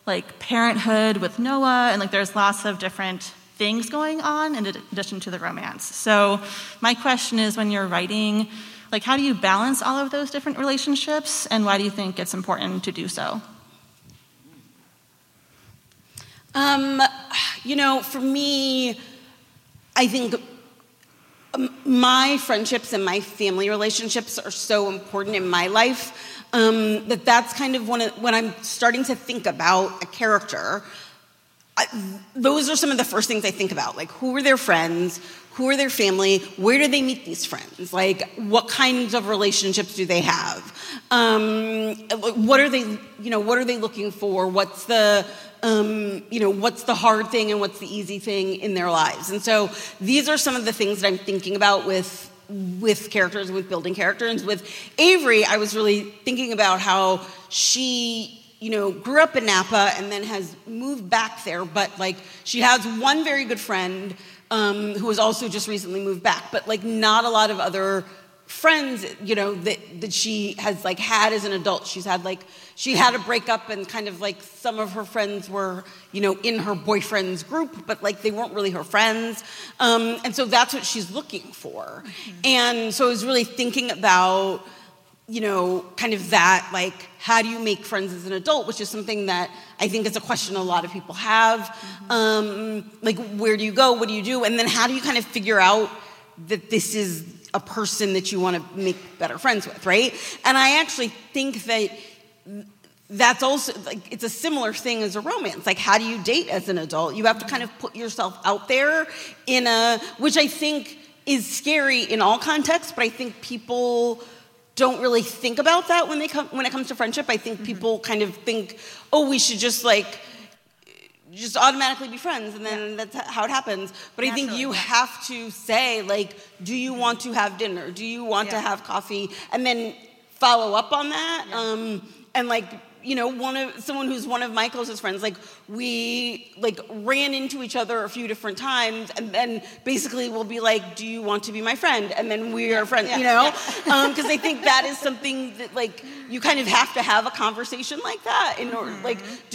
like parenthood with Noah, and like there's lots of different things going on in addition to the romance. So my question is, when you're writing, like how do you balance all of those different relationships, and why do you think it's important to do so? For me, I think my friendships and my family relationships are so important in my life that's kind of when I'm starting to think about a character, those are some of the first things I think about. Like, who are their friends? Who are their family? Where do they meet these friends? Like, what kinds of relationships do they have? What are they looking for? What's the hard thing and what's the easy thing in their lives? And so these are some of the things that I'm thinking about with characters, with building characters. With Avery, I was really thinking about how she grew up in Napa and then has moved back there, but like she has one very good friend who has also just recently moved back, but like not a lot of other friends, that she has like had as an adult. She had a breakup, and kind of like some of her friends were, in her boyfriend's group, but like they weren't really her friends. And so that's what she's looking for. Mm-hmm. And so I was really thinking about, kind of that, like, how do you make friends as an adult, which is something that I think is a question a lot of people have. Mm-hmm. Like, where do you go? What do you do? And then how do you kind of figure out that this is a person that you want to make better friends with, right? And I actually think that that's also, like, it's a similar thing as a romance. Like, how do you date as an adult? You have to kind of put yourself out there which I think is scary in all contexts, but I think people don't really think about that when it comes to friendship. I think people kind of think, oh, we should just automatically be friends, and then that's how it happens. But naturally, I think you have to say, like, do you want to have dinner? Do you want to have coffee? And then follow up on that. Yeah. And like, someone who's one of my closest friends, like, we like ran into each other a few different times, and then basically we'll be like, do you want to be my friend? And then we are friends, because I think that is something that, like, you kind of have to have a conversation like that in order, like,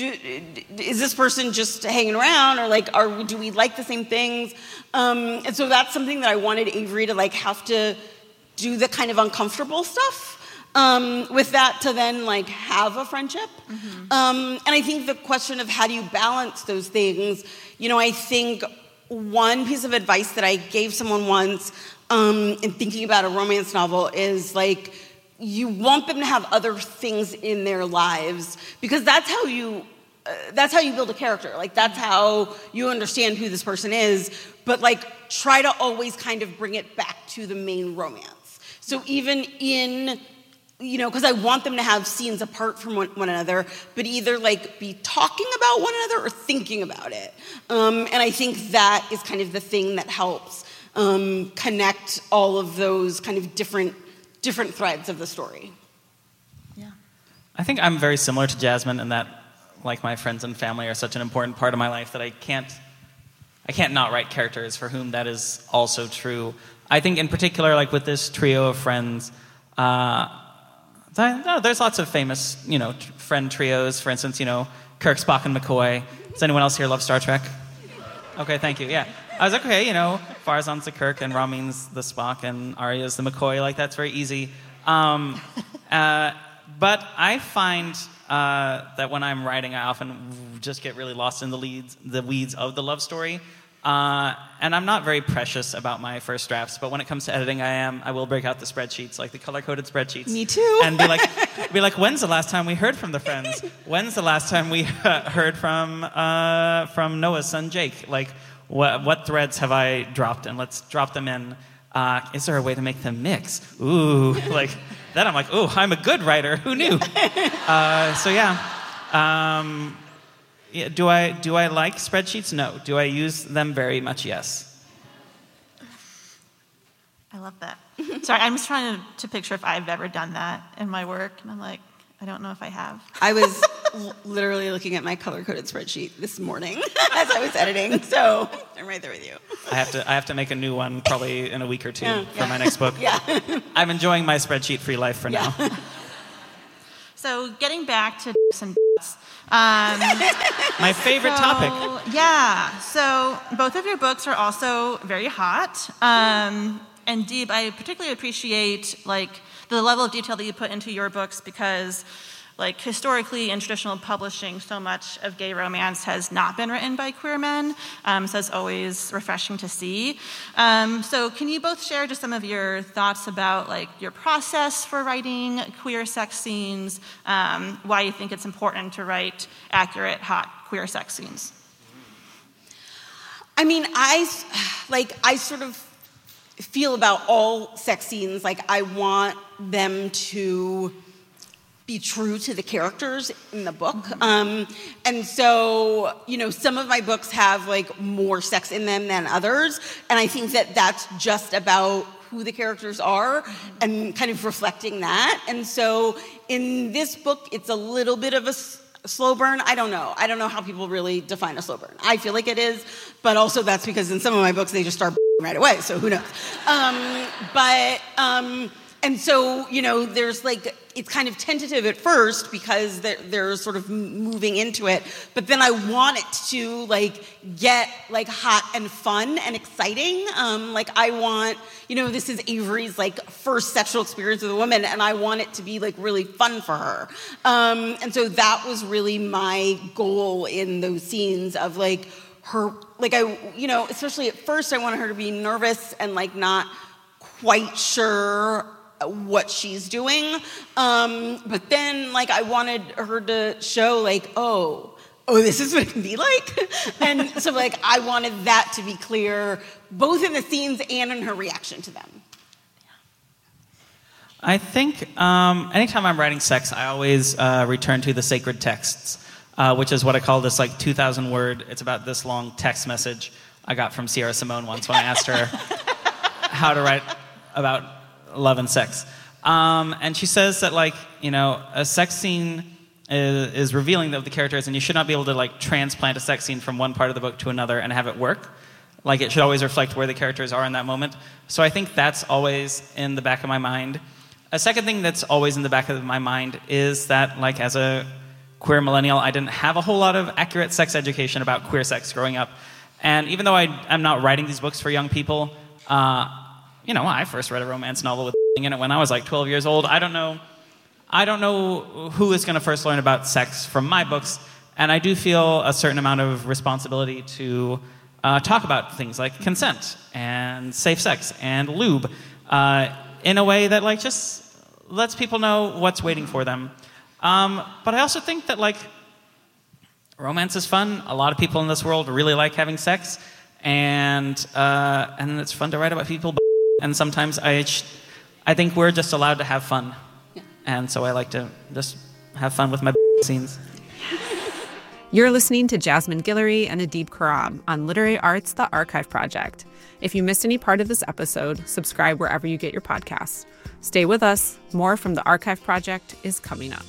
is this person just hanging around, or like, do we like the same things? And so that's something that I wanted Avery to like have to do, the kind of uncomfortable stuff. With that, to then like have a friendship. Mm-hmm. And I think the question of how do you balance those things, I think one piece of advice that I gave someone once in thinking about a romance novel is like, you want them to have other things in their lives, because that's how you build a character. Like, that's how you understand who this person is, but like try to always kind of bring it back to the main romance. So even in, because I want them to have scenes apart from one another, but either like be talking about one another or thinking about it. And I think that is kind of the thing that helps connect all of those kind of different threads of the story. Yeah. I think I'm very similar to Jasmine in that, like, my friends and family are such an important part of my life that I can't not write characters for whom that is also true. I think in particular, like with this trio of friends, there's lots of famous, friend trios. For instance, Kirk, Spock, and McCoy. Does anyone else here love Star Trek? Okay, thank you. Yeah, I was like, okay, Farzan's the Kirk and Ramin's the Spock and Arya's the McCoy. Like, that's very easy. But I find that when I'm writing, I often just get really lost in the weeds of the love story. And I'm not very precious about my first drafts, but when it comes to editing, I will break out the spreadsheets, like the color-coded spreadsheets. Me too. And be like, when's the last time we heard from the friends? When's the last time we heard from Noah's son Jake? Like, what threads have I dropped? And let's drop them in. Is there a way to make them mix? Ooh, like then I'm like, ooh, I'm a good writer. Who knew? So yeah. Do I like spreadsheets? No. Do I use them very much? Yes. I love that. Sorry, I'm just trying to picture if I've ever done that in my work, and I'm like, I don't know if I have. I was literally looking at my color-coded spreadsheet this morning as I was editing, so I'm right there with you. I have to make a new one probably in a week or two for my next book. Yeah. I'm enjoying my spreadsheet-free life for now. So getting back to some My favorite topic. Yeah. So both of your books are also very hot. And Deeb, I particularly appreciate the level of detail that you put into your books because historically in traditional publishing, so much of gay romance has not been written by queer men, so it's always refreshing to see. So can you both share just some of your thoughts about your process for writing queer sex scenes, why you think it's important to write accurate, hot queer sex scenes? I mean, I sort of feel about all sex scenes I want them to be true to the characters in the book. And so, some of my books have more sex in them than others. And I think that that's just about who the characters are and kind of reflecting that. And so in this book, it's a little bit of a slow burn. I don't know how people really define a slow burn. I feel like it is, but also that's because in some of my books, they just start right away. So who knows? And so, there's it's kind of tentative at first because they're sort of moving into it. But then I want it to get hot and fun and exciting. I want, this is Avery's first sexual experience with a woman, and I want it to be really fun for her. And so that was really my goal in those scenes of her, especially at first I wanted her to be nervous and not quite sure what she's doing. But then I wanted her to show oh, this is what it can be like. And so I wanted that to be clear both in the scenes and in her reaction to them. I think anytime I'm writing sex, I always return to the sacred texts, which is what I call this 2,000 word, it's about this long text message I got from Sierra Simone once when I asked her how to write about love and sex. And she says that a sex scene is revealing of the characters, and you should not be able to transplant a sex scene from one part of the book to another and have it work. It should always reflect where the characters are in that moment. So I think that's always in the back of my mind. A second thing that's always in the back of my mind is that as a queer millennial, I didn't have a whole lot of accurate sex education about queer sex growing up. And even though I'm not writing these books for young people, I first read a romance novel with in it when I was 12 years old. I don't know who is going to first learn about sex from my books, and I do feel a certain amount of responsibility to talk about things like consent and safe sex and lube in a way that just lets people know what's waiting for them. But I also think that romance is fun. A lot of people in this world really like having sex, and it's fun to write about people. And sometimes I think we're just allowed to have fun. Yeah. And so I like to just have fun with my scenes. You're listening to Jasmine Guillory and Adib Khorram on Literary Arts, the Archive Project. If you missed any part of this episode, subscribe wherever you get your podcasts. Stay with us. More from the Archive Project is coming up.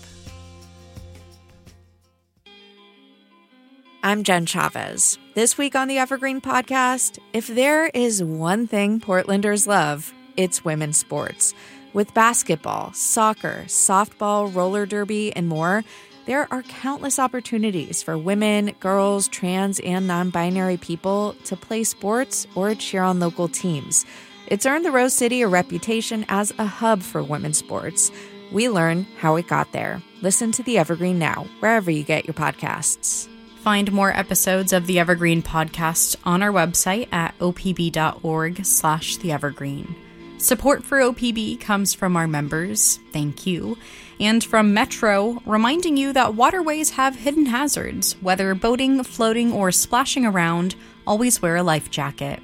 I'm Jen Chavez. This week on the Evergreen Podcast, if there is one thing Portlanders love, it's women's sports. With basketball, soccer, softball, roller derby, and more, there are countless opportunities for women, girls, trans, and non-binary people to play sports or cheer on local teams. It's earned the Rose City a reputation as a hub for women's sports. We learn how it got there. Listen to The Evergreen now, wherever you get your podcasts. Find more episodes of The Evergreen Podcast on our website at opb.org/theevergreen. Support for OPB comes from our members, thank you, and from Metro, reminding you that waterways have hidden hazards. Whether boating, floating, or splashing around, always wear a life jacket.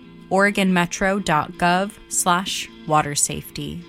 OregonMetro.gov/watersafety.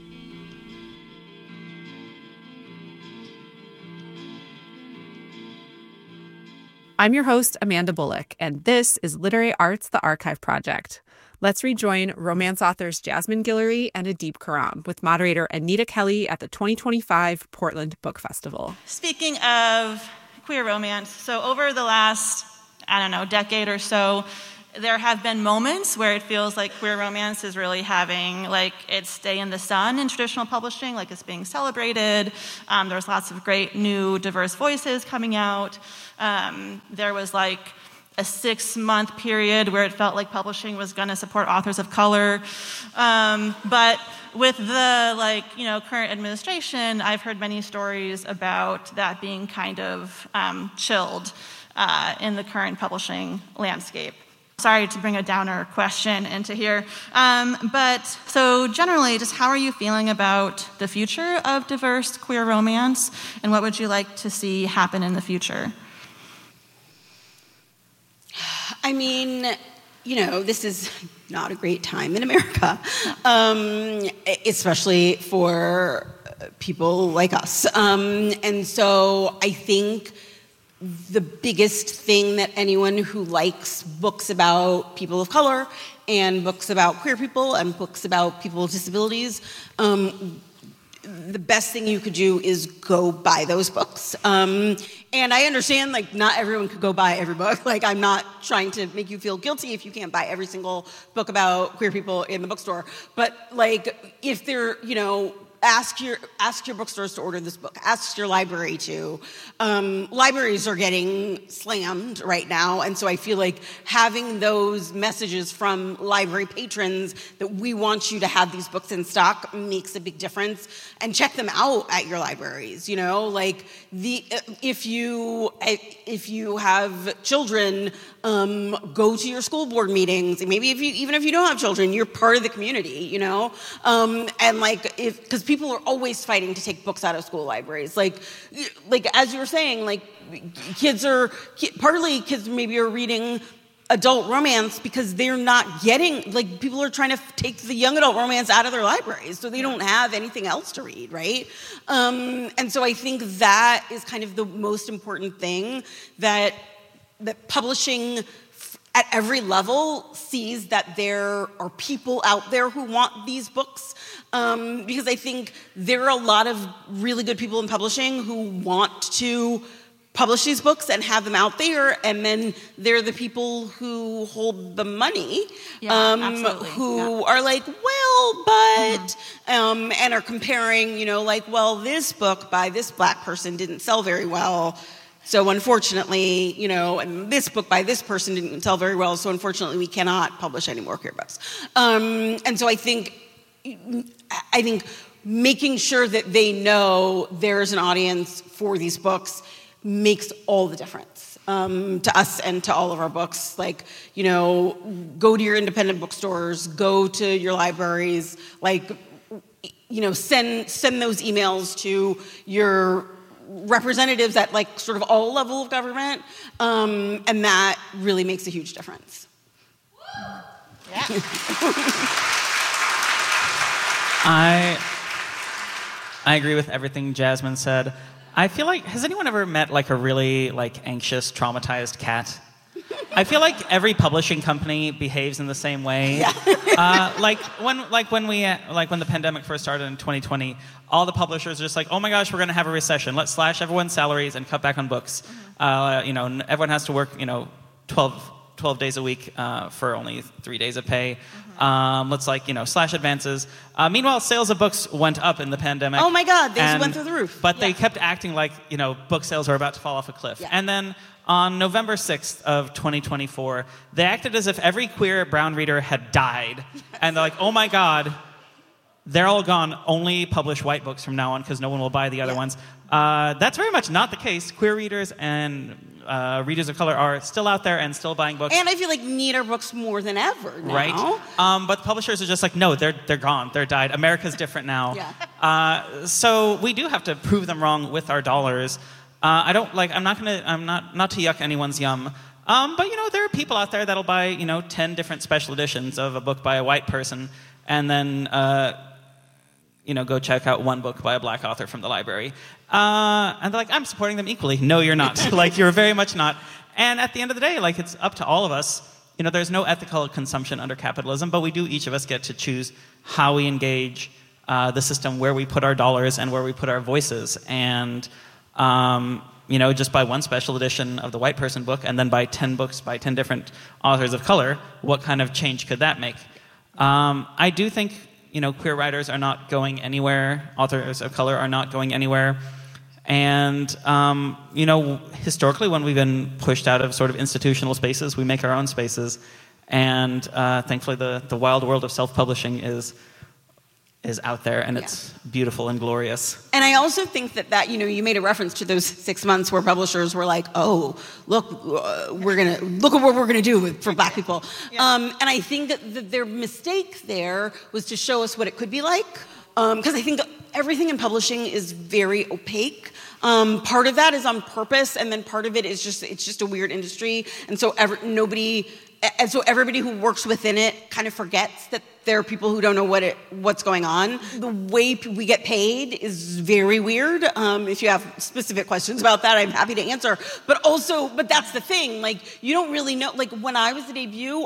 I'm your host, Amanda Bullock, and this is Literary Arts, the Archive Project. Let's rejoin romance authors Jasmine Guillory and Adib Khorram with moderator Anita Kelly at the 2025 Portland Book Festival. Speaking of queer romance, so over the last, decade or so, there have been moments where it feels like queer romance is really having like its day in the sun in traditional publishing, like it's being celebrated. There's lots of great new diverse voices coming out. There was like a 6-month period where it felt like publishing was going to support authors of color. But with the current administration, I've heard many stories about that being kind of chilled in the current publishing landscape. Sorry to bring a downer question into here. But so generally, just how are you feeling about the future of diverse queer romance, and what would you like to see happen in the future? I mean, this is not a great time in America, especially for people like us. And so I think the biggest thing that anyone who likes books about people of color and books about queer people and books about people with disabilities, the best thing you could do is go buy those books. And I understand, not everyone could go buy every book. I'm not trying to make you feel guilty if you can't buy every single book about queer people in the bookstore. But, if they're, ask your bookstores to order this book. Ask your library to. Libraries are getting slammed right now, and so I feel like having those messages from library patrons that we want you to have these books in stock makes a big difference. And check them out at your libraries. If you have children, go to your school board meetings. And maybe even if you don't have children, you're part of the community. Because people are always fighting to take books out of school libraries. As you were saying, kids maybe are reading adult romance because they're not getting, people are trying to take the young adult romance out of their libraries, so they don't have anything else to read, right? And so I think that is kind of the most important thing, that publishing at every level sees that there are people out there who want these books, because I think there are a lot of really good people in publishing who want to publish these books and have them out there, and then they're the people who hold the money, who are and are comparing, this book by this Black person didn't sell very well, so unfortunately, and this book by this person didn't sell very well, so unfortunately we cannot publish any more queer books. And so I think making sure that they know there's an audience for these books makes all the difference to us and to all of our books. Go to your independent bookstores, go to your libraries, send those emails to your representatives at sort of all level of government, and that really makes a huge difference. Yeah. I agree with everything Jasmine said. I feel like, has anyone ever met a really anxious, traumatized cat? I feel like every publishing company behaves in the same way. Yeah. When the pandemic first started in 2020, all the publishers are just oh my gosh, we're going to have a recession. Let's slash everyone's salaries and cut back on books. Everyone has to work 12 days a week for only 3 days of pay. Let's slash advances. Meanwhile, sales of books went up in the pandemic. Oh my God, they went through the roof. But they kept acting book sales were about to fall off a cliff. Yeah. And then on November 6th of 2024, they acted as if every queer brown reader had died. And they're oh my God, they're all gone. Only publish white books from now on because no one will buy the other ones. That's very much not the case. Queer readers and readers of color are still out there and still buying books. And I feel need our books more than ever now. Right. But the publishers are just no, they're gone. They're died. America's different now. Yeah. So we do have to prove them wrong with our dollars. I'm not to yuck anyone's yum. But there are people out there that'll buy 10 different special editions of a book by a white person, and then go check out one book by a Black author from the library. And they're I'm supporting them equally. No, you're not. You're very much not. And at the end of the day, it's up to all of us. There's no ethical consumption under capitalism, but we do each of us get to choose how we engage the system, where we put our dollars and where we put our voices. And just buy one special edition of the white person book and then buy 10 books by 10 different authors of color, what kind of change could that make? I do think, queer writers are not going anywhere. Authors of color are not going anywhere. And, historically when we've been pushed out of sort of institutional spaces, we make our own spaces. And thankfully the wild world of self-publishing is out there, and it's beautiful and glorious. And I also think that you made a reference to those 6 months where publishers were like, "Oh, look, look at what we're gonna do for Black people." Yeah. And I think that their mistake there was to show us what it could be like, because I think everything in publishing is very opaque. Part of that is on purpose, and then part of it is just a weird industry, and so everybody who works within it kind of forgets that there are people who don't know what's going on. The way we get paid is very weird. If you have specific questions about that, I'm happy to answer. But that's the thing. Like, you don't really know. Like, when I was at debut,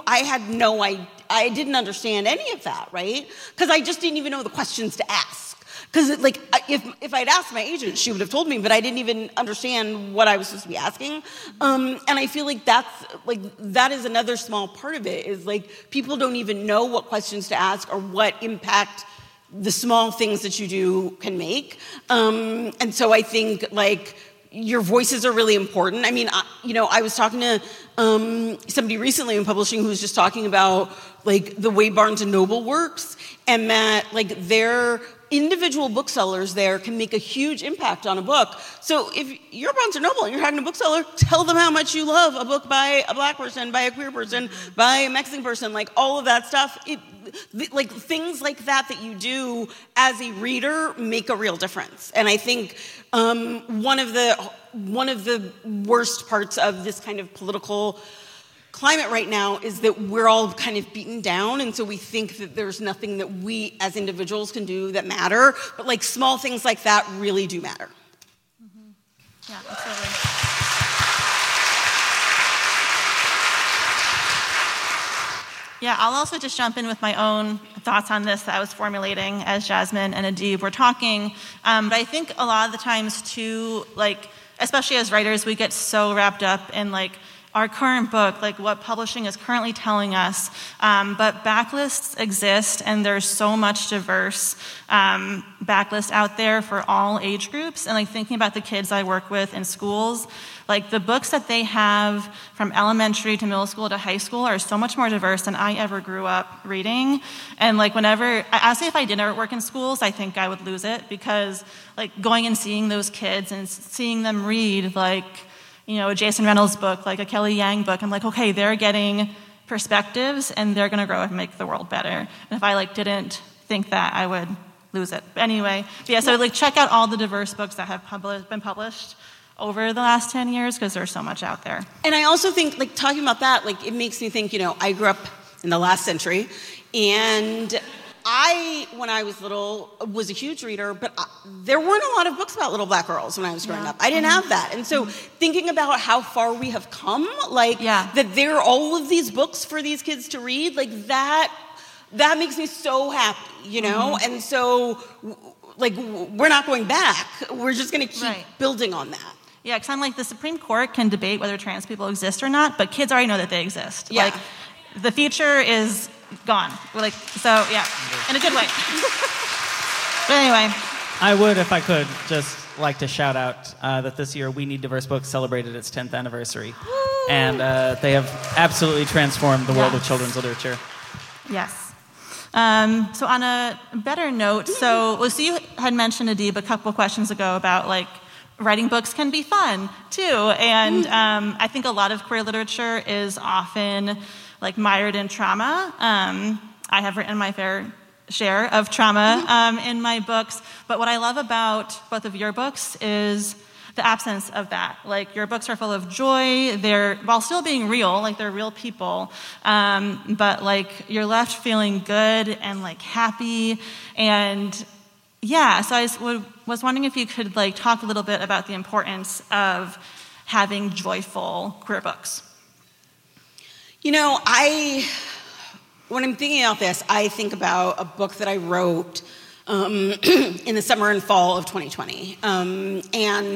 I didn't understand any of that, right? Because I just didn't even know the questions to ask. Because if I'd asked my agent, she would have told me, but I didn't even understand what I was supposed to be asking. And I feel like that is another small part of it, is like people don't even know what questions to ask or what impact the small things that you do can make. And so I think your voices are really important. I mean, I was talking to somebody recently in publishing who was just talking about the way Barnes & Noble works, and that their individual booksellers there can make a huge impact on a book. So if you're Barnes & Noble and you're having a bookseller, tell them how much you love a book by a Black person, by a queer person, by a Mexican person, all of that stuff. Things like that you do as a reader make a real difference. And I think one of the worst parts of this kind of political climate right now is that we're all kind of beaten down, and so we think that there's nothing that we as individuals can do that matter, but small things like that really do matter. Mm-hmm. Yeah, absolutely. Yeah, I'll also just jump in with my own thoughts on this that I was formulating as Jasmine and Adib were talking. But I think a lot of the times too, especially as writers, we get so wrapped up in our current book, what publishing is currently telling us. But backlists exist, and there's so much diverse backlist out there for all age groups. And thinking about the kids I work with in schools, the books that they have from elementary to middle school to high school are so much more diverse than I ever grew up reading. And honestly, if I didn't work in schools, I think I would lose it, because going and seeing those kids and seeing them read a Jason Reynolds book, a Kelly Yang book, I'm okay, they're getting perspectives and they're going to grow and make the world better. And if I didn't think that, I would lose it. But anyway, so check out all the diverse books that have been published over the last 10 years, because there's so much out there. And I also think, talking about that, it makes me think, I grew up in the last century, and when I was little, was a huge reader, but there weren't a lot of books about little Black girls when I was growing up. I didn't have that. And so thinking about how far we have come, that there are all of these books for these kids to read, that makes me so happy, And so, we're not going back. We're just going to keep building on that. Yeah, because I'm the Supreme Court can debate whether trans people exist or not, but kids already know that they exist. Yeah. The future is gone. We're so yeah, in a good way. But anyway. I would, if I could, just like to shout out that this year We Need Diverse Books celebrated its 10th anniversary. And they have absolutely transformed the world of children's literature. Yes. So on a better note, so you had mentioned, Adib, a couple questions ago about writing books can be fun too. And I think a lot of queer literature is often mired in trauma. I have written my fair share of trauma in my books. But what I love about both of your books is the absence of that. Your books are full of joy. They're, while still being real, they're real people. But you're left feeling good and happy. And yeah, so I was wondering if you could talk a little bit about the importance of having joyful queer books. When I'm thinking about this, I think about a book that I wrote in the summer and fall of 2020. And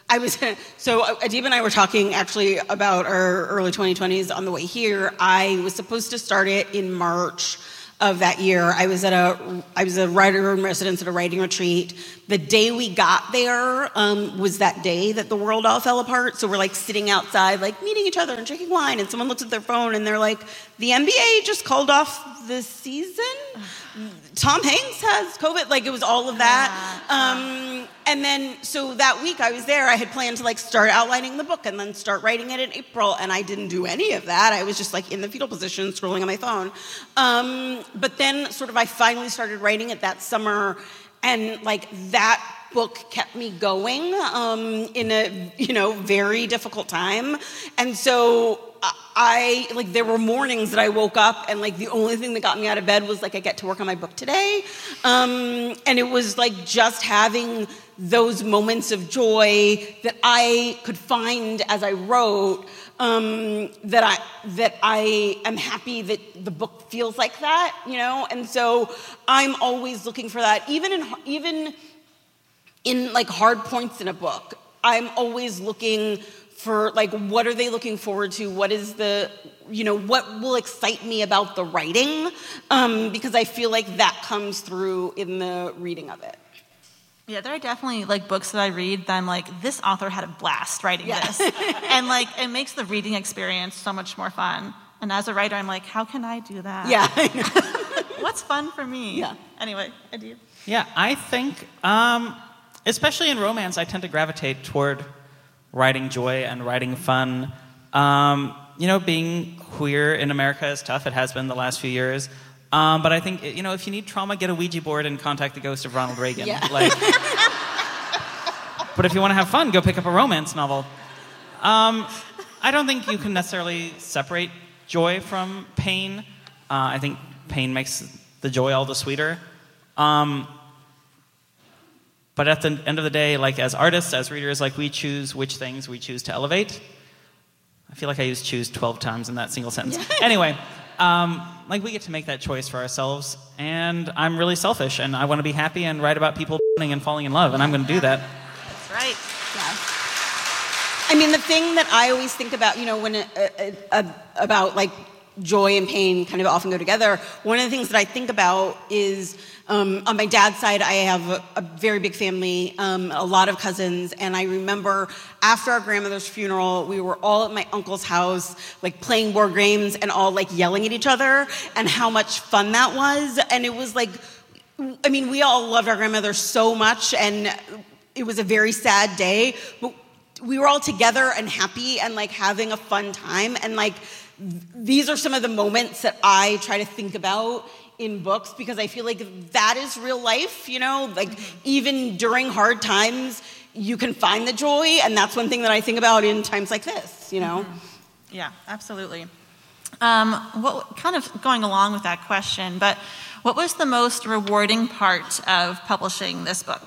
So Adib and I were talking actually about our early 2020s on the way here. I was supposed to start it in March of that year. I was a writer in residence at a writing retreat. The day we got there was that day that the world all fell apart. So we're like sitting outside, like meeting each other and drinking wine, and someone looks at their phone and they're like, the NBA just called off the season? Tom Hanks has COVID? Like, it was all of that. And then, so that week I was there, I had planned to like start outlining the book and then start writing it in April, and I didn't do any of that. I was just like in the fetal position, scrolling on my phone. But then sort of I finally started writing it that summer, and like that book kept me going in a, very difficult time. And so there were mornings that I woke up and like the only thing that got me out of bed was like, I get to work on my book today. And it was like just having those moments of joy that I could find as I wrote, that I am happy that the book feels like that, and so I'm always looking for that, even in like hard points in a book. I'm always looking for like, what are they looking forward to? What is what will excite me about the writing? Because I feel like that comes through in the reading of it. Yeah, there are definitely like books that I read that I'm like, this author had a blast writing this. And like, it makes the reading experience so much more fun. And as a writer, I'm like, how can I do that? Yeah. What's fun for me? Yeah. Anyway, Adib. Yeah, I think, especially in romance, I tend to gravitate toward writing joy and writing fun. Being queer in America is tough. It has been the last few years. But I think, if you need trauma, get a Ouija board and contact the ghost of Ronald Reagan. Yeah. But if you want to have fun, go pick up a romance novel. I don't think you can necessarily separate joy from pain. I think pain makes the joy all the sweeter. But at the end of the day, like as artists, as readers, like we choose which things we choose to elevate. I feel like I used choose 12 times in that single sentence. Yeah. Anyway, we get to make that choice for ourselves, and I'm really selfish, and I want to be happy and write about people and falling in love, and I'm going to do that. That's right. Yeah. I mean, the thing that I always think about, when about like joy and pain kind of often go together. One of the things that I think about is on my dad's side, I have a very big family, a lot of cousins, and I remember after our grandmother's funeral, we were all at my uncle's house, like playing board games and all like yelling at each other, and how much fun that was. And it was like, I mean, we all loved our grandmother so much, and it was a very sad day, but we were all together and happy and like having a fun time. And like, these are some of the moments that I try to think about in books, because I feel like that is real life, like even during hard times, you can find the joy. And that's one thing that I think about in times like this, Mm-hmm. Yeah, absolutely. What kind of going along with that question, but what was the most rewarding part of publishing this book?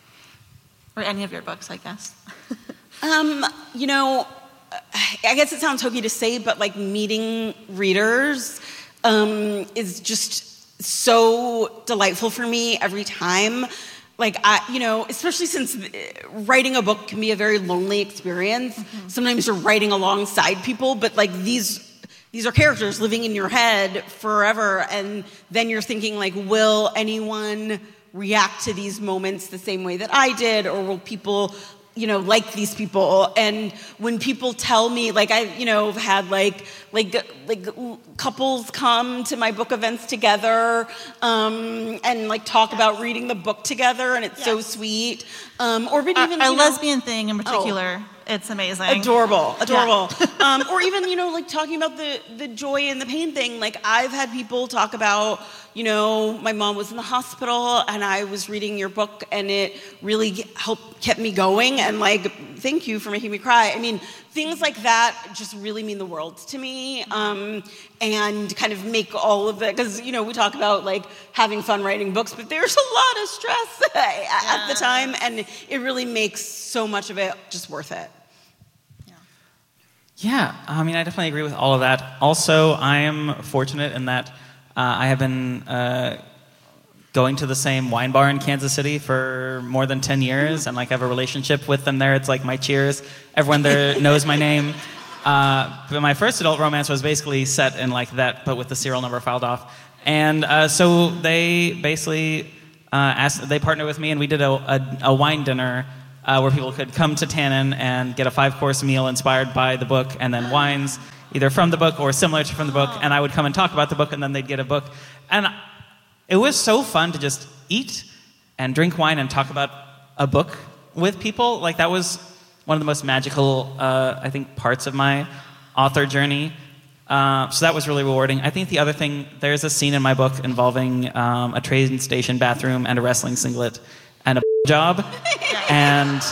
Or any of your books, I guess. I guess it sounds hokey to say, but like meeting readers is just so delightful for me every time. Like, especially since writing a book can be a very lonely experience. Mm-hmm. Sometimes you're writing alongside people, but like these are characters living in your head forever, and then you're thinking like, will anyone react to these moments the same way that I did, or will people like these people? And when people tell me, like I've had like couples come to my book events together, and like talk about reading the book together, and it's so sweet. Or even a lesbian thing in particular, it's amazing, adorable. Yeah. Or even like talking about the joy and the pain thing. Like I've had people talk about, my mom was in the hospital and I was reading your book and it really kept me going, and like, thank you for making me cry. I mean, things like that just really mean the world to me, and kind of make all of it, because, we talk about like having fun writing books, but there's a lot of stress at the time, and it really makes so much of it just worth it. Yeah, I mean, I definitely agree with all of that. Also, I am fortunate in that I have been going to the same wine bar in Kansas City for more than 10 years and like have a relationship with them there. It's like my cheers. Everyone there knows my name. But my first adult romance was basically set in like that, but with the serial number filed off. And so they basically they partnered with me, and we did a wine dinner where people could come to Tannen and get a 5-course meal inspired by the book, and then wines either from the book or similar to from the book. And I would come and talk about the book, and then they'd get a book. And it was so fun to just eat and drink wine and talk about a book with people. Like, that was one of the most magical, I think, parts of my author journey. So that was really rewarding. I think the other thing, there's a scene in my book involving a train station bathroom and a wrestling singlet and a job. And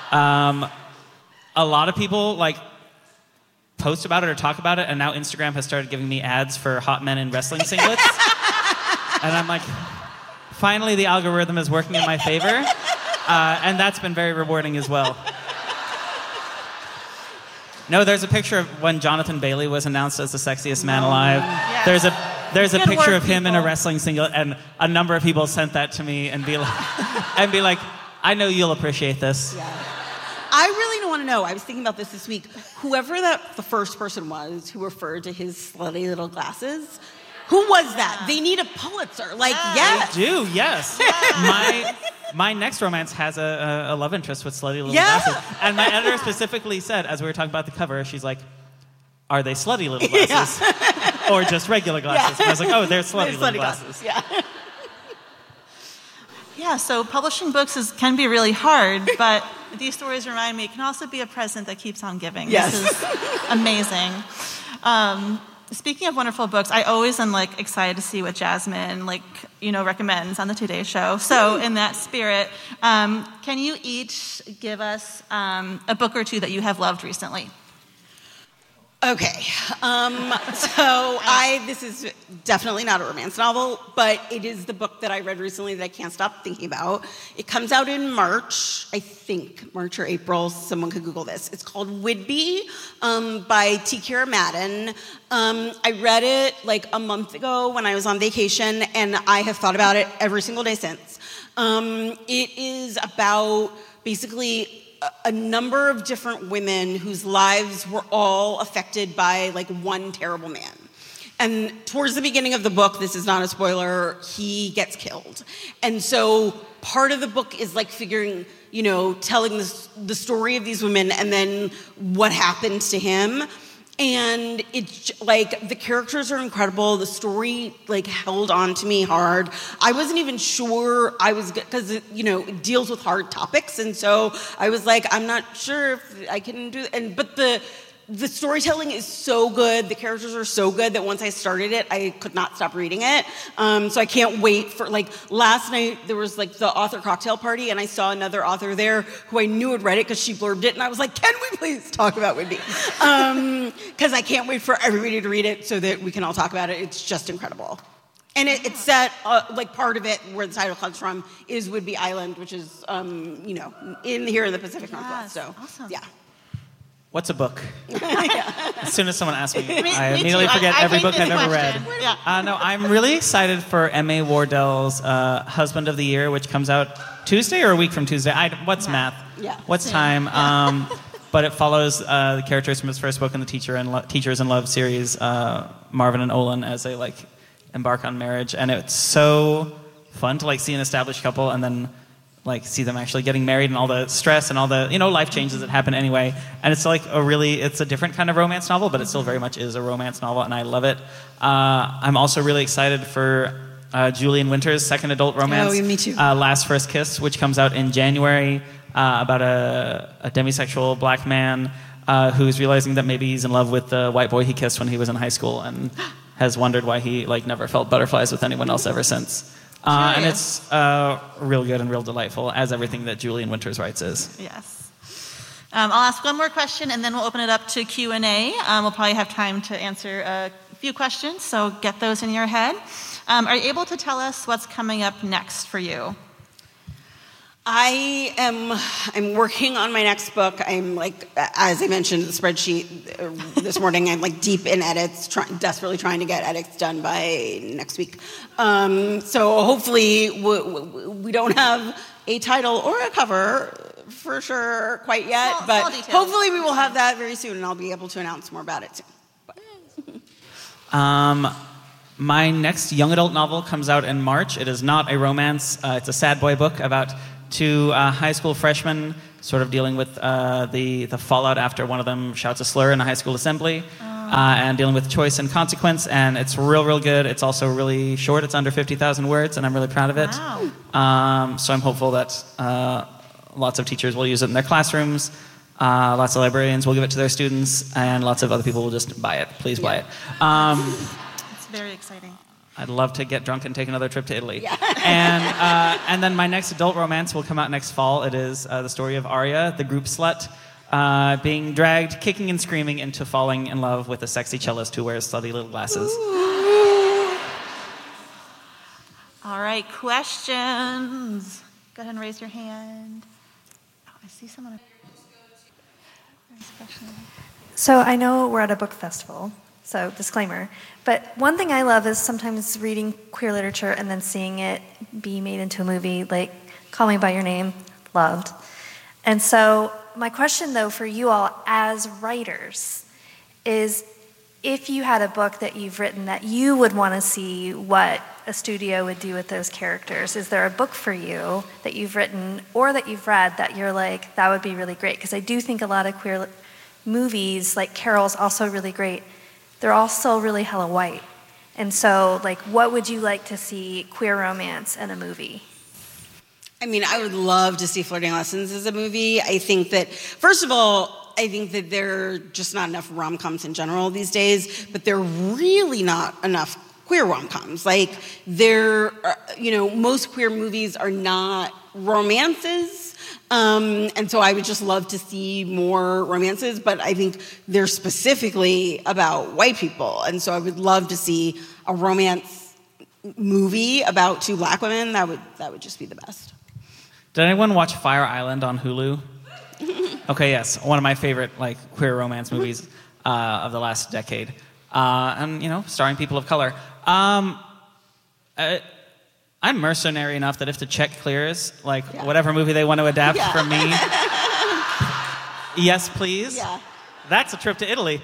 a lot of people, like, post about it or talk about it, and now Instagram has started giving me ads for hot men in wrestling singlets. And I'm like, finally the algorithm is working in my favor. And that's been very rewarding as well. No, there's a picture of when Jonathan Bailey was announced as the sexiest man alive. Yes. There's a picture of him in a people. wrestling singlet, and a number of people sent that to me and be like, I know you'll appreciate this. Yeah. I really want to know. I was thinking about this week. Whoever the first person was who referred to his slutty little glasses, who was that? They need a Pulitzer. Like, yes. They do, yes. My next romance has a love interest with slutty little glasses. And my editor specifically said, as we were talking about the cover, she's like, are they slutty little glasses? Yeah. Or just regular glasses? And I was like, oh, they're slutty little glasses. Yeah. Yeah, so publishing books can be really hard, but these stories remind me it can also be a present that keeps on giving. Yes. This is amazing. Speaking of wonderful books, I always am like excited to see what Jasmine recommends on the Today Show. So in that spirit, can you each give us a book or two that you have loved recently? Okay, this is definitely not a romance novel, but it is the book that I read recently that I can't stop thinking about. It comes out in March, I think, March or April. Someone could Google this. It's called Whidbey by T. Kira Madden. I read it like a month ago when I was on vacation, and I have thought about it every single day since. It is about basically a number of different women whose lives were all affected by like one terrible man. And towards the beginning of the book, this is not a spoiler, he gets killed. And so part of the book is like figuring, telling the story of these women and then what happened to him. And it's like the characters are incredible. The story like held on to me hard. I wasn't even sure because it deals with hard topics, and so I was like, I'm not sure if I can do. But the storytelling is so good. The characters are so good that once I started it, I could not stop reading it. So I can't wait for last night there was like the author cocktail party, and I saw another author there who I knew had read it because she blurbed it, and I was like, can we please talk about Whidbey? Because I can't wait for everybody to read it so that we can all talk about it. It's just incredible. And it's set, part of it, where the title comes from, is Whidbey Island, which is, here in the Pacific Northwest. So, awesome. Yeah. What's a book? As soon as someone asks me, Me I immediately too. forget I every hate book this I've ever question. read. Yeah. No, I'm really excited for M.A. Wardell's Husband of the Year, which comes out Tuesday or a week from Tuesday. What's math? Yeah. What's time? But it follows the characters from his first book in the Teachers in Love series, Marvin and Olin, as they embark on marriage, and it's so fun to see an established couple and then see them actually getting married and all the stress and all the life changes that happen anyway. And it's it's a different kind of romance novel, but it still very much is a romance novel, and I love it. I'm also really excited for Julian Winter's second adult romance, me too. Last First Kiss, which comes out in January, about a demisexual black man who's realizing that maybe he's in love with the white boy he kissed when he was in high school and has wondered why he never felt butterflies with anyone else ever since. And it's real good and real delightful, as everything that Julian Winters writes is. Yes. I'll ask one more question, and then we'll open it up to Q&A. We'll probably have time to answer a few questions, so get those in your head. Are you able to tell us what's coming up next for you? I'm working on my next book. I'm like, as I mentioned in the spreadsheet this morning, I'm like deep in edits, desperately trying to get edits done by next week. So hopefully we don't have a title or a cover for sure quite yet, but hopefully we will have that very soon, and I'll be able to announce more about it soon. My next young adult novel comes out in March. It is not a romance. It's a sad boy book about two high school freshmen sort of dealing with the fallout after one of them shouts a slur in a high school assembly, and dealing with choice and consequence. And it's real good. It's also really short. It's under 50,000 words, and I'm really proud of it. Wow. So I'm hopeful that lots of teachers will use it in their classrooms. Lots of librarians will give it to their students, and lots of other people will just buy it. Please buy it. It's very exciting. I'd love to get drunk and take another trip to Italy. Yeah. And then my next adult romance will come out next fall. It is the story of Arya, the group slut, being dragged, kicking and screaming into falling in love with a sexy cellist who wears slutty little glasses. Ooh. All right, questions. Go ahead and raise your hand. Oh, I see someone. So I know we're at a book festival, so disclaimer. But one thing I love is sometimes reading queer literature and then seeing it be made into a movie, like Call Me By Your Name, loved. And so my question, though, for you all as writers is, if you had a book that you've written that you would want to see what a studio would do with those characters, is there a book for you that you've written or that you've read that you're like, that would be really great? Because I do think a lot of queer movies, like Carol's also really great, they're all still really hella white. And so, like, what would you like to see queer romance in a movie? I mean, I would love to see Flirting Lessons as a movie. I think that, first of all, I think that there are just not enough rom-coms in general these days, but there are really not enough queer rom-coms. Like, most queer movies are not romances. And so I would just love to see more romances, but I think they're specifically about white people. And so I would love to see a romance movie about two black women. That would just be the best. Did anyone watch Fire Island on Hulu? Okay, yes, one of my favorite queer romance movies of the last decade, and starring people of color. I'm mercenary enough that if the check clears, whatever movie they want to adapt from me, yes, please. Yeah. That's a trip to Italy.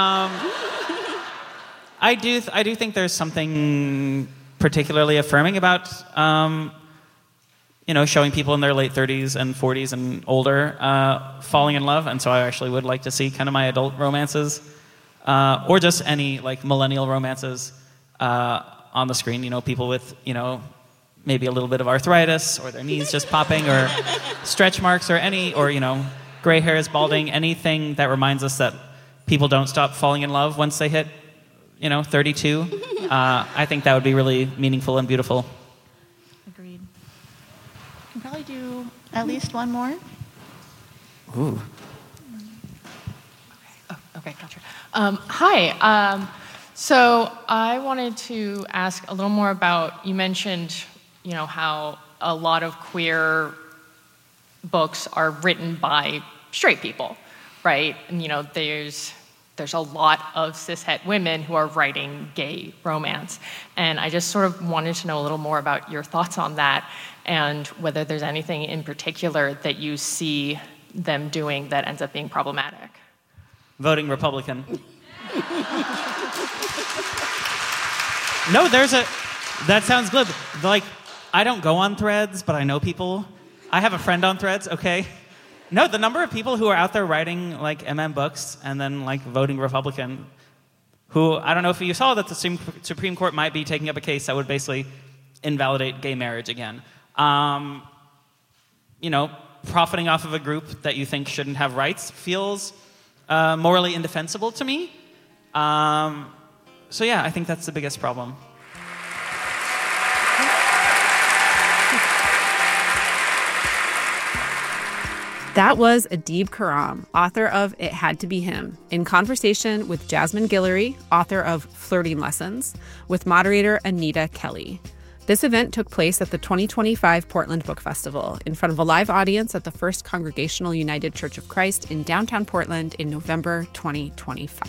I do think there's something particularly affirming about showing people in their late 30s and 40s and older falling in love, and so I actually would like to see kind of my adult romances, or just any millennial romances on the screen. People with maybe a little bit of arthritis, or their knees just popping, or stretch marks, or gray hairs, balding, anything that reminds us that people don't stop falling in love once they hit 32. I think that would be really meaningful and beautiful. Agreed. Can probably do at least one more. Ooh. Okay, gotcha. Hi. So I wanted to ask a little more about, you mentioned, how a lot of queer books are written by straight people, right? And, there's a lot of cishet women who are writing gay romance. And I just sort of wanted to know a little more about your thoughts on that, and whether there's anything in particular that you see them doing that ends up being problematic. Voting Republican. No, that sounds good. I don't go on Threads, but I know people. I have a friend on Threads, okay? No, the number of people who are out there writing books and then voting Republican, who, I don't know if you saw that the Supreme Court might be taking up a case that would basically invalidate gay marriage again. Profiting off of a group that you think shouldn't have rights feels morally indefensible to me. So yeah, I think that's the biggest problem. That was Adib Khorram, author of It Had to Be Him, in conversation with Jasmine Guillory, author of Flirting Lessons, with moderator Anita Kelly. This event took place at the 2025 Portland Book Festival in front of a live audience at the First Congregational United Church of Christ in downtown Portland in November 2025.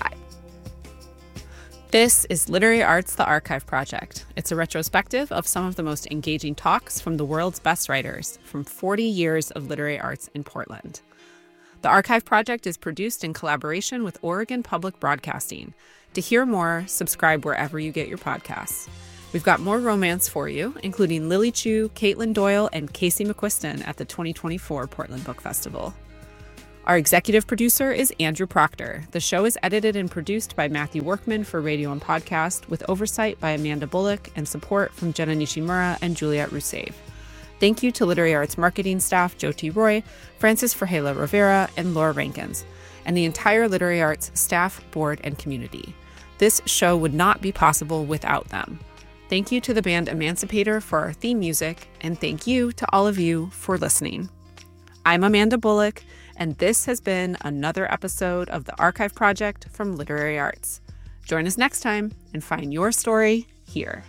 This is Literary Arts, the Archive Project. It's a retrospective of some of the most engaging talks from the world's best writers from 40 years of literary arts in Portland. The Archive Project is produced in collaboration with Oregon Public Broadcasting. To hear more, subscribe wherever you get your podcasts. We've got more romance for you, including Lily Chu, Caitlin Doyle, and Casey McQuiston at the 2024 Portland Book Festival. Our executive producer is Andrew Proctor. The show is edited and produced by Matthew Workman for Radio and Podcast, with oversight by Amanda Bullock and support from Jenna Nishimura and Juliette Rousseff. Thank you to Literary Arts marketing staff Jyoti Roy, Francis Ferreira Rivera, and Laura Rankins, and the entire Literary Arts staff, board, and community. This show would not be possible without them. Thank you to the band Emancipator for our theme music, and thank you to all of you for listening. I'm Amanda Bullock, and this has been another episode of the Archive Project from Literary Arts. Join us next time and find your story here.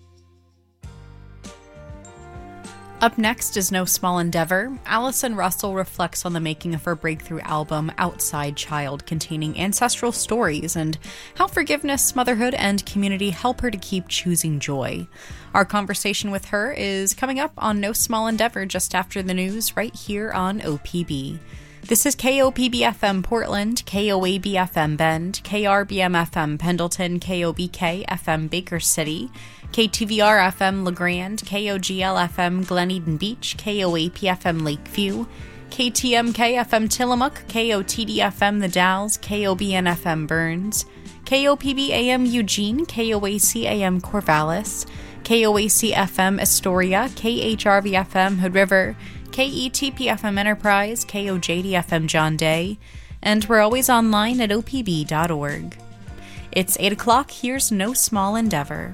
Up next is No Small Endeavor. Allison Russell reflects on the making of her breakthrough album, Outside Child, containing ancestral stories and how forgiveness, motherhood, and community help her to keep choosing joy. Our conversation with her is coming up on No Small Endeavor just after the news right here on OPB. This is KOPB-FM Portland, KOAB-FM Bend, KRBM-FM Pendleton, KOBK-FM Baker City, KTVR-FM LaGrande, KOGL-FM Glen Eden Beach, KOAP-FM Lakeview, KTMK-FM Tillamook, KOTD-FM The Dalles, KOBN-FM Burns, KOPB-AM Eugene, KOAC-AM Corvallis, KOAC-FM Astoria, KHRV-FM Hood River, KETP-FM Enterprise, KOJD-FM John Day, and we're always online at opb.org. It's 8 o'clock, here's No Small Endeavor.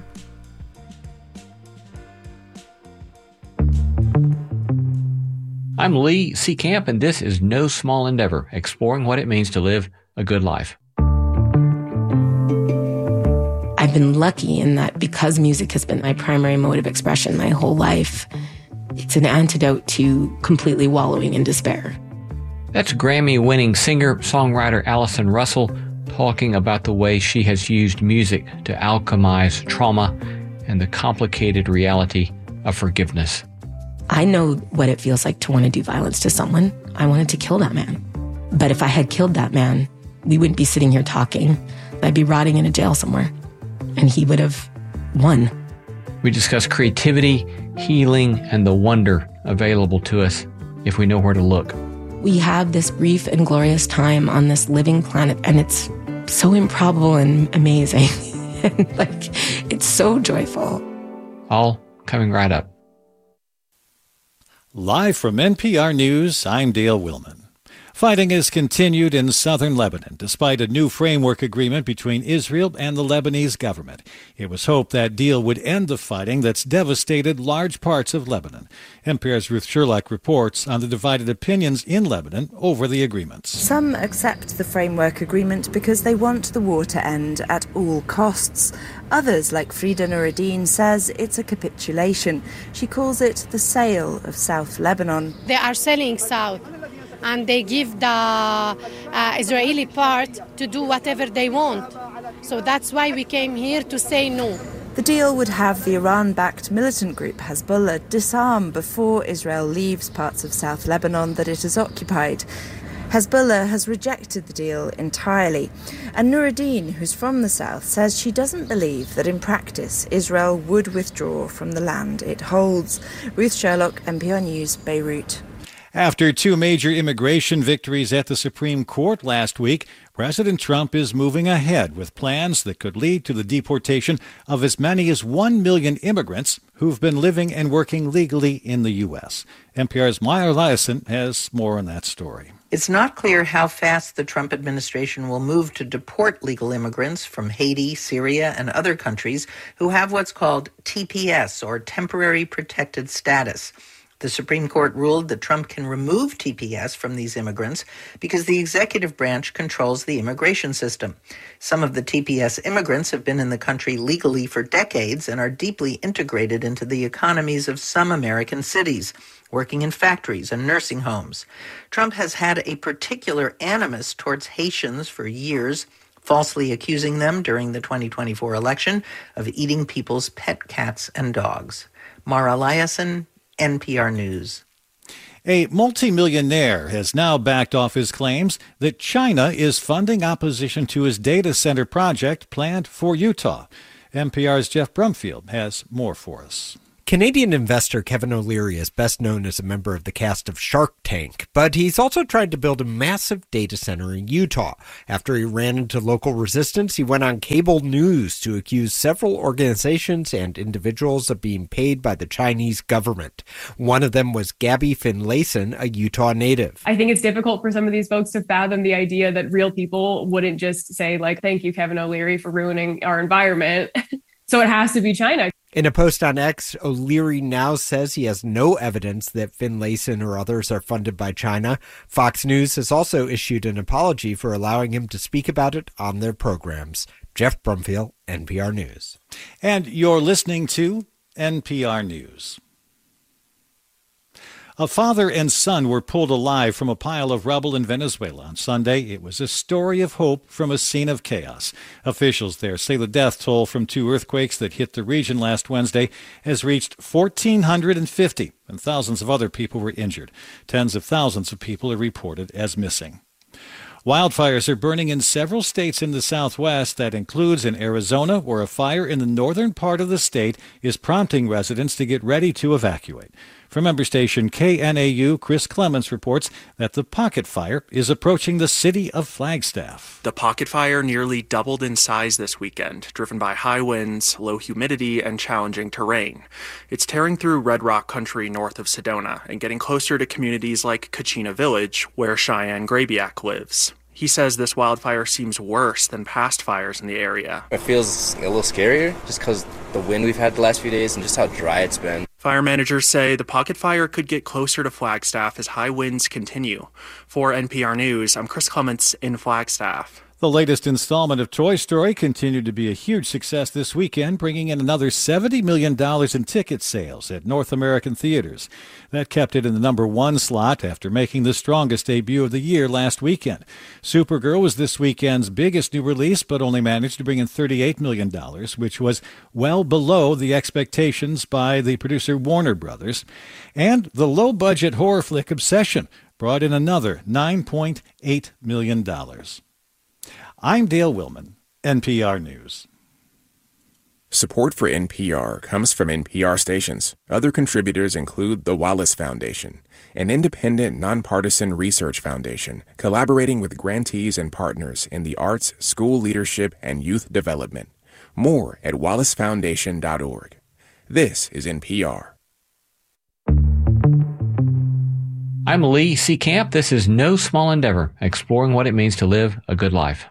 I'm Lee C. Camp, and this is No Small Endeavor, exploring what it means to live a good life. I've been lucky in that because music has been my primary mode of expression my whole life, it's an antidote to completely wallowing in despair. That's Grammy-winning singer-songwriter Allison Russell talking about the way she has used music to alchemize trauma and the complicated reality of forgiveness. I know what it feels like to want to do violence to someone. I wanted to kill that man. But if I had killed that man, we wouldn't be sitting here talking. I'd be rotting in a jail somewhere. And he would have won. We discuss creativity, healing, and the wonder available to us if we know where to look. We have this brief and glorious time on this living planet, and it's so improbable and amazing. And it's so joyful. All coming right up. Live from NPR News, I'm Dale Willman. Fighting has continued in southern Lebanon, despite a new framework agreement between Israel and the Lebanese government. It was hoped that deal would end the fighting that's devastated large parts of Lebanon. NPR's Ruth Sherlock reports on the divided opinions in Lebanon over the agreements. Some accept the framework agreement because they want the war to end at all costs. Others, like Frida Nuruddin, says it's a capitulation. She calls it the sale of South Lebanon. They are selling South, and they give the Israeli part to do whatever they want. So that's why we came here to say no. The deal would have the Iran-backed militant group Hezbollah disarm before Israel leaves parts of South Lebanon that it has occupied. Hezbollah has rejected the deal entirely. And Nuruddin, who's from the south, says she doesn't believe that in practice Israel would withdraw from the land it holds. Ruth Sherlock, NPR News, Beirut. After two major immigration victories at the Supreme Court last week, President Trump is moving ahead with plans that could lead to the deportation of as many as 1 million immigrants who've been living and working legally in the U.S. NPR's Maya Eliason has more on that story. It's not clear how fast the Trump administration will move to deport legal immigrants from Haiti, Syria, and other countries who have what's called TPS, or Temporary Protected Status. The Supreme Court ruled that Trump can remove TPS from these immigrants because the executive branch controls the immigration system. Some of the TPS immigrants have been in the country legally for decades and are deeply integrated into the economies of some American cities, working in factories and nursing homes. Trump has had a particular animus towards Haitians for years, falsely accusing them during the 2024 election of eating people's pet cats and dogs. Mara Eliason, NPR News. A multimillionaire has now backed off his claims that China is funding opposition to his data center project planned for Utah. NPR's Jeff Brumfield has more for us. Canadian investor Kevin O'Leary is best known as a member of the cast of Shark Tank, but he's also tried to build a massive data center in Utah. After he ran into local resistance, he went on cable news to accuse several organizations and individuals of being paid by the Chinese government. One of them was Gabby Finlayson, a Utah native. I think it's difficult for some of these folks to fathom the idea that real people wouldn't just say, like, thank you, Kevin O'Leary, for ruining our environment. So it has to be China. In a post on X, O'Leary now says he has no evidence that Finlayson or others are funded by China. Fox News has also issued an apology for allowing him to speak about it on their programs. Jeff Brumfield, NPR News. And you're listening to NPR News. A father and son were pulled alive from a pile of rubble in Venezuela on Sunday. It was a story of hope from a scene of chaos. Officials there say the death toll from two earthquakes that hit the region last Wednesday has reached 1,450, and thousands of other people were injured. Tens of thousands of people are reported as missing. Wildfires are burning in several states in the Southwest. That includes in Arizona, where a fire in the northern part of the state is prompting residents to get ready to evacuate. From member station KNAU, Chris Clements reports that the Pocket Fire is approaching the city of Flagstaff. The Pocket Fire nearly doubled in size this weekend, driven by high winds, low humidity, and challenging terrain. It's tearing through Red Rock country north of Sedona and getting closer to communities like Kachina Village, where Cheyenne Grabiak lives. He says this wildfire seems worse than past fires in the area. It feels a little scarier just because the wind we've had the last few days and just how dry it's been. Fire managers say the Pocket Fire could get closer to Flagstaff as high winds continue. For NPR News, I'm Chris Clements in Flagstaff. The latest installment of Toy Story continued to be a huge success this weekend, bringing in another $70 million in ticket sales at North American theaters. That kept it in the number one slot after making the strongest debut of the year last weekend. Supergirl was this weekend's biggest new release, but only managed to bring in $38 million, which was well below the expectations by the producer Warner Brothers. And the low-budget horror flick Obsession brought in another $9.8 million. I'm Dale Willman, NPR News. Support for NPR comes from NPR stations. Other contributors include the Wallace Foundation, an independent, nonpartisan research foundation collaborating with grantees and partners in the arts, school leadership, and youth development. More at wallacefoundation.org. This is NPR. I'm Lee C. Camp. This is No Small Endeavor, exploring what it means to live a good life.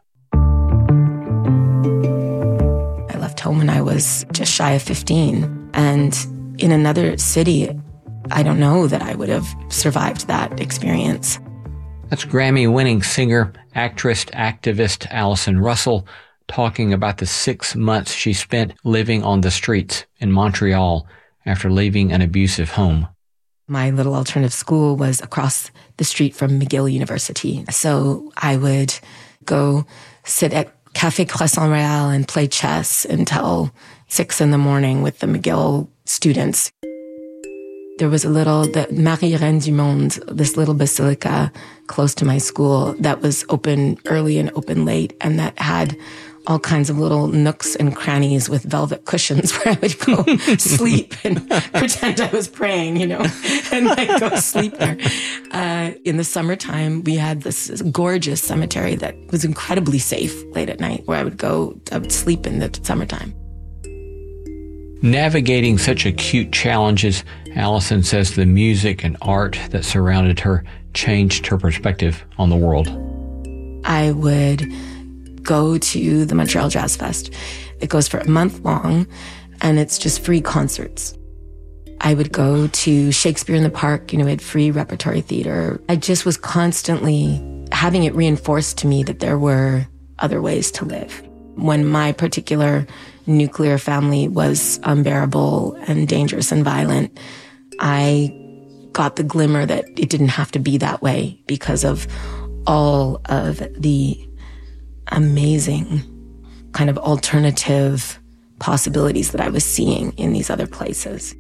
I left home when I was just shy of 15. And in another city, I don't know that I would have survived that experience. That's Grammy-winning singer, actress, activist Allison Russell talking about the 6 months she spent living on the streets in Montreal after leaving an abusive home. My little alternative school was across the street from McGill University. So I would go sit at Café Croissant Royal and play chess until 6 a.m. with the McGill students. There was the Marie Reine du Monde, this little basilica close to my school that was open early and open late, and that had all kinds of little nooks and crannies with velvet cushions where I would go sleep and pretend I was praying, and I'd go sleep there. In the summertime, we had this gorgeous cemetery that was incredibly safe late at night where I would sleep in the summertime. Navigating such acute challenges, Allison says the music and art that surrounded her changed her perspective on the world. I would go to the Montreal Jazz Fest. It goes for a month long, and it's just free concerts. I would go to Shakespeare in the Park, we had free repertory theater. I just was constantly having it reinforced to me that there were other ways to live. When my particular nuclear family was unbearable and dangerous and violent, I got the glimmer that it didn't have to be that way because of all of the amazing kind of alternative possibilities that I was seeing in these other places.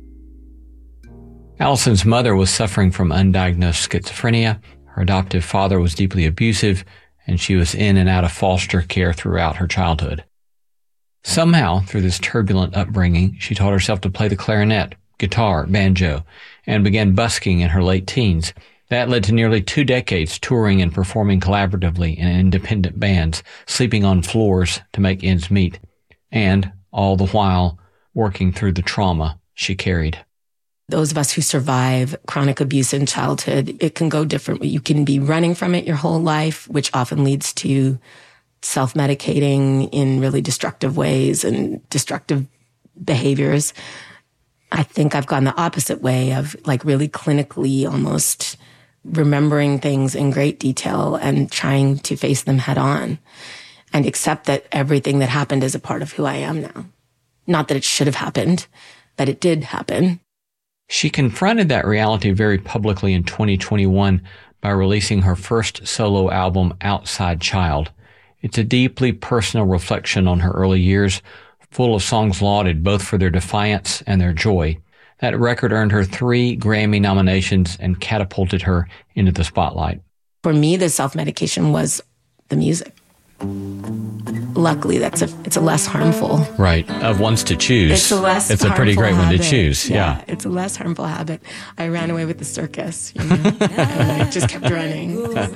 Allison's mother was suffering from undiagnosed schizophrenia. Her adoptive father was deeply abusive, and she was in and out of foster care throughout her childhood. Somehow, through this turbulent upbringing, she taught herself to play the clarinet, guitar, banjo, and began busking in her late teens. That led to nearly 2 decades touring and performing collaboratively in independent bands, sleeping on floors to make ends meet, and all the while working through the trauma she carried. Those of us who survive chronic abuse in childhood, it can go differently. You can be running from it your whole life, which often leads to self-medicating in really destructive ways and destructive behaviors. I think I've gone the opposite way of really clinically almost remembering things in great detail and trying to face them head on and accept that everything that happened is a part of who I am now. Not that it should have happened, but it did happen. She confronted that reality very publicly in 2021 by releasing her first solo album, Outside Child. It's a deeply personal reflection on her early years, full of songs lauded both for their defiance and their joy. That record earned her 3 Grammy nominations and catapulted her into the spotlight. For me, the self-medication was the music. Luckily, it's a less harmful. Right. Of ones to choose. It's a pretty great one to choose. Yeah. It's a less harmful habit. I ran away with the circus. I just kept running.